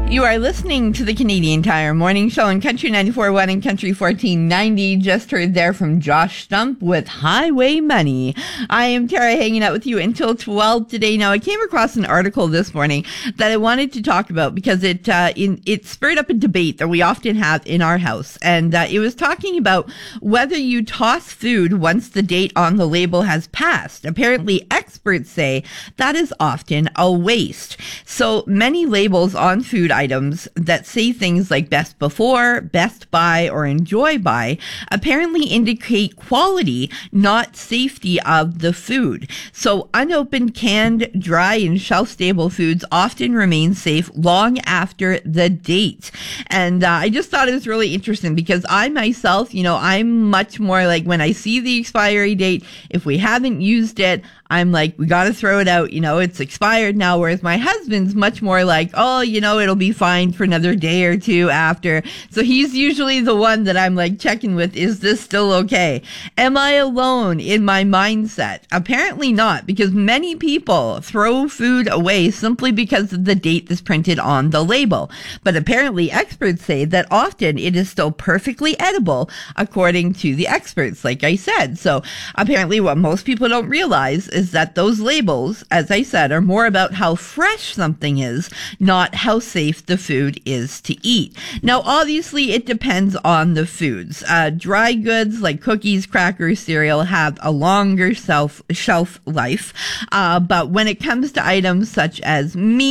You are listening to the Canadian Tire Morning Show on Country 94.1 and Country 1490. Just heard there from Josh Stump with Highway Money. I am Tara, hanging out with you until 12 today. Now, I came across an article this morning that I wanted to talk about because it spurred up a debate that we often have in our house. And it was talking about whether you toss food once the date on the label has passed. Apparently, experts say that is often a waste. So many labels on food items that say things like best before, best by, or enjoy by apparently indicate quality, not safety of the food. So unopened, canned, dry, and shelf-stable foods often remain safe long after the date. And I just thought it was really interesting because I myself, I'm much more like when I see the expiry date, if we haven't used it, I'm like, we got to throw it out. It's expired now. Whereas my husband's much more like, oh, it'll be fine for another day or two after. So he's usually the one that I'm like checking with, is this still okay? Am I alone in my mindset? Apparently not, because many people throw food away simply because of the date that's printed on the label. But apparently experts say that often it is still perfectly edible, according to the experts, like I said. So apparently what most people don't realize is that those labels, as I said, are more about how fresh something is, not how safe the food is to eat. Now, obviously, it depends on the foods. Dry goods like cookies, crackers, cereal have a longer shelf life. But when it comes to items such as meat,